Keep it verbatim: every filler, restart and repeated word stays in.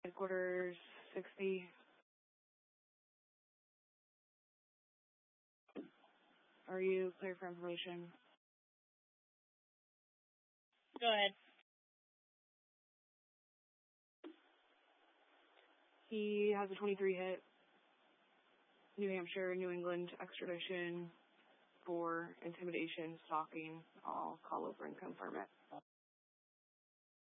Headquarters, sixty. Are you clear for information? Go ahead. He has a twenty-three hit. New Hampshire, New England extradition for intimidation, stalking. I'll call over and confirm it.